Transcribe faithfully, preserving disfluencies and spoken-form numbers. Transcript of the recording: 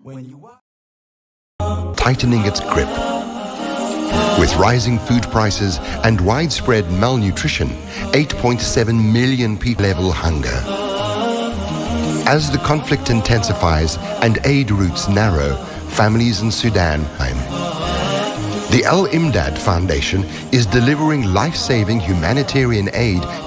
tightening its grip. With rising food prices and widespread malnutrition, eight point seven million people level hunger. As the conflict intensifies and aid routes narrow, families in Sudan home. The Al Imdad Foundation is delivering life-saving humanitarian aid